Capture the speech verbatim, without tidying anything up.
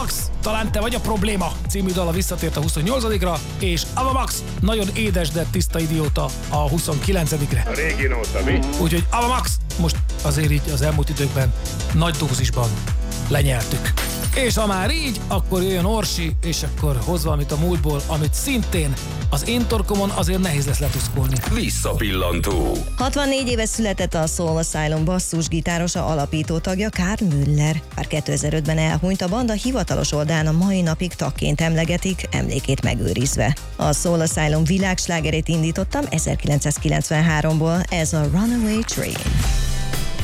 Max, talán te vagy a probléma című dala visszatért a huszonnyolcadikra, és Ava Max, nagyon édes, de tiszta idióta a huszonkilencedikre. A régi nóta, mi? Úgyhogy Ava Max most azért így az elmúlt időkben nagy dózisban lenyeltük. És ha már így, akkor jöjjön Orsi, és akkor hoz valamit a múltból, amit szintén az én torkomon azért nehéz lesz letuszkolni. Visszapillantó. hatvannégy éve született a Soul Asylum basszusgitárosa, alapító tagja Karl Müller. Bár kétezer-ötben elhunyt, a banda hivatalos oldalán a mai napig tagként emlegetik, emlékét megőrizve. A Soul Asylum világslágerét indítottam ezerkilencszázkilencvenháromból, ez a Runaway Train.